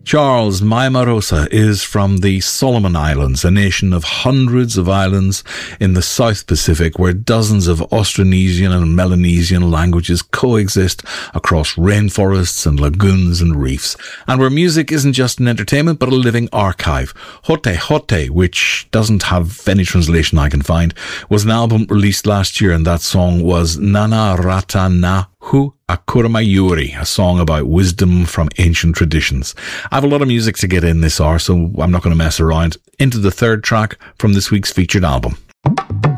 Charles Maimarosa is from the Solomon Islands, a nation of hundreds of islands in the South Pacific where dozens of Austronesian and Melanesian languages coexist across rainforests and lagoons and reefs, and where music isn't just an entertainment but a living archive. Hote Hote, which doesn't have any translation I can find, was an album released last year, and that song was Nana Rata Na Hu Akuramayuri, a song about wisdom from ancient traditions. I have a lot of music to get in this hour, so I'm not going to mess around. Into the third track from this week's featured album.